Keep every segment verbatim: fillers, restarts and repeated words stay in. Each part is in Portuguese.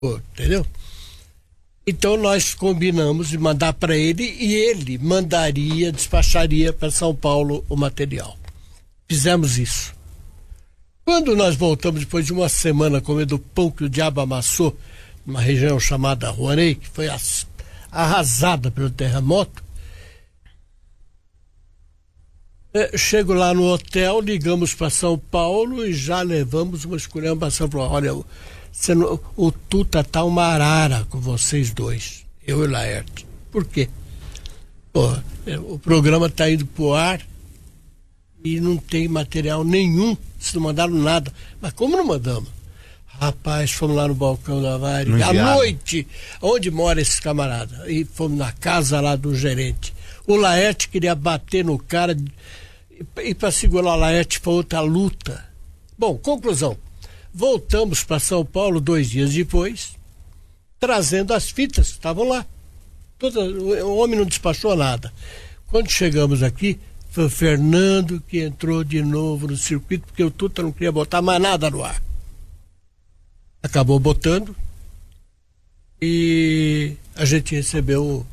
Entendeu? Então nós combinamos de mandar para ele e ele mandaria, despacharia para São Paulo o material. Fizemos isso. Quando nós voltamos, depois de uma semana comendo o pão que o diabo amassou, numa região chamada Rouanet, que foi arrasada pelo terremoto, é, chego lá no hotel, ligamos para São Paulo e já levamos uma esculhambação. Olha, você não, o Tuta tá uma arara com vocês dois, eu e o Laerte. Por quê? Pô, é, o programa tá indo pro ar e não tem material nenhum, vocês não mandaram nada. Mas como não mandamos? Rapaz, fomos lá no balcão da Varig, à noite, onde mora esse camarada, e fomos na casa lá do gerente. O Laerte queria bater no cara e para segurar o Laerte para outra luta. Bom, conclusão. Voltamos para São Paulo dois dias depois, trazendo as fitas que estavam lá. Toda, o homem não despachou nada. Quando chegamos aqui, foi o Fernando que entrou de novo no circuito, porque o Tuta não queria botar mais nada no ar. Acabou botando e a gente recebeu o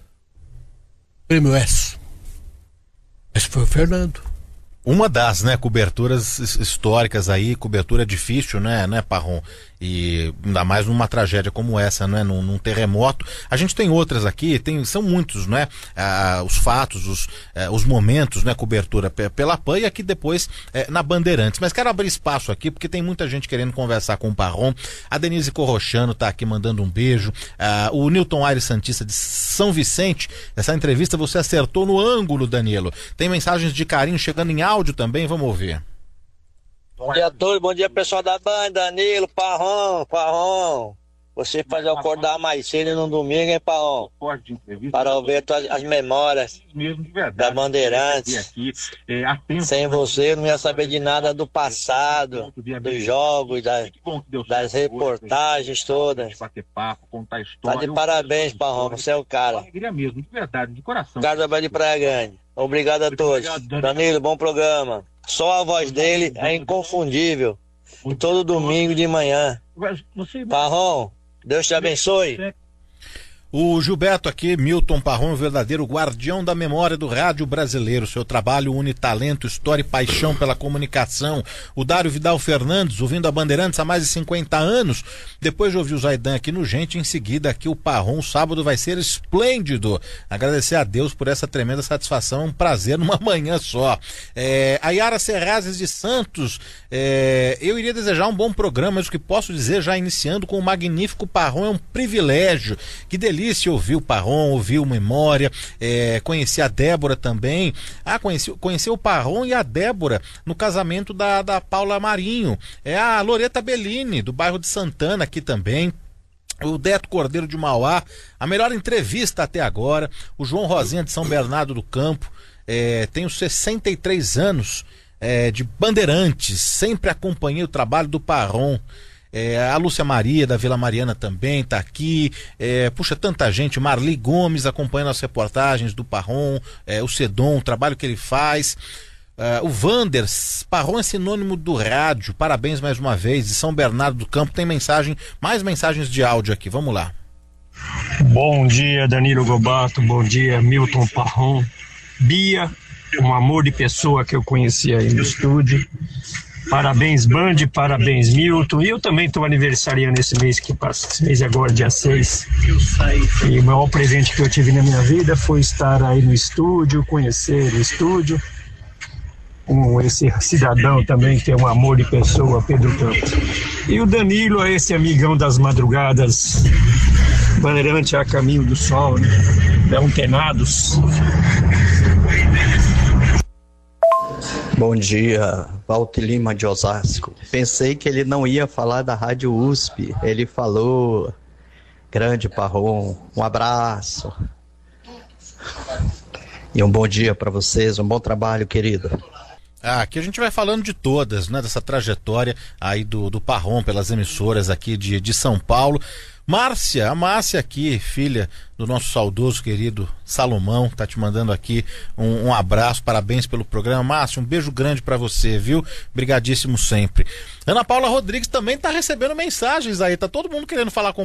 prêmio S. Esse foi o Fernando. Uma das, né, coberturas históricas aí, cobertura difícil, né, né, Parron? E ainda mais numa tragédia como essa, né, num, num terremoto. A gente tem outras aqui, tem, são muitos, né, ah, os fatos, os, eh, os momentos, né, cobertura p- pela P A N e aqui depois eh, na Bandeirantes. Mas quero abrir espaço aqui, porque tem muita gente querendo conversar com o Parron. A Denise Corrochano tá aqui mandando um beijo. Ah, o Newton Aires Santista de São Vicente, essa entrevista você acertou no ângulo, Danilo. Tem mensagens de carinho chegando em áudio também, vamos ouvir. Bom dia a todos, bom dia pessoal da banda, Danilo, Parron, Parron. Você faz eu acordar mais cedo no domingo, hein, Parron? Para ouvir as, as memórias da Bandeirantes. Sem você eu não ia saber de nada do passado, dos jogos, das, das reportagens todas. Tá de parabéns, Parron, você é o cara. Carlos Abel de Praia Grande. Obrigado a todos. Danilo, bom programa. Só a voz dele é inconfundível. Todo domingo de manhã. Parron, Deus te abençoe. O Gilberto aqui, Milton Parron, o verdadeiro guardião da memória do rádio brasileiro. Seu trabalho une talento, história e paixão pela comunicação. O Dário Vidal Fernandes, ouvindo a Bandeirantes há mais de cinquenta anos. Depois de ouvir o Zaidan aqui no Gente, em seguida aqui o Parron. Sábado vai ser esplêndido. Agradecer a Deus por essa tremenda satisfação. É um prazer numa manhã só. É, a Yara Serrazes de Santos, é, eu iria desejar um bom programa, mas o que posso dizer, já iniciando com o magnífico Parron, é um privilégio. Que delícia ouvir o Parron, ouvir o Memória, é, conheci a Débora também. Ah, conheci, conheci o Parron e a Débora no casamento da, da Paula Marinho. É a Loreta Bellini, do bairro de Santana, aqui também. O Deto Cordeiro de Mauá, a melhor entrevista até agora. O João Rosinha de São Bernardo do Campo, é, tenho sessenta e três anos é, de Bandeirantes, sempre acompanhei o trabalho do Parron. É, a Lúcia Maria da Vila Mariana também está aqui, é, puxa, tanta gente. Marli Gomes acompanhando as reportagens do Parron, é, o Sedon, o trabalho que ele faz. Uh, o Wanders, Parron é sinônimo do rádio, parabéns mais uma vez. De São Bernardo do Campo tem mensagem, mais mensagens de áudio aqui, vamos lá. Bom dia, Danilo Gobato, bom dia, Milton Parron. Bia, um amor de pessoa que eu conheci aí no estúdio. Parabéns, Band, parabéns, Milton. E eu também estou aniversariando esse mês que passa, esse mês agora, dia seis. E o maior presente que eu tive na minha vida foi estar aí no estúdio, conhecer o estúdio. Com esse cidadão também, que é um amor de pessoa, Pedro Campos. E o Danilo é esse amigão das madrugadas, Bandeirante a caminho do sol, né? Antenados. Bom dia, Walter Lima de Osasco. Pensei que ele não ia falar da Rádio U S P. Ele falou. Grande Parron, um abraço. E um bom dia para vocês, um bom trabalho, querido. Ah, aqui a gente vai falando de todas, né? Dessa trajetória aí do, do Parron pelas emissoras aqui de, de São Paulo. Márcia, a Márcia aqui, filha do nosso saudoso querido Salomão, tá te mandando aqui um, um abraço, parabéns pelo programa. Márcia, um beijo grande pra você, viu? Brigadíssimo sempre. Ana Paula Rodrigues também tá recebendo mensagens aí, tá todo mundo querendo falar com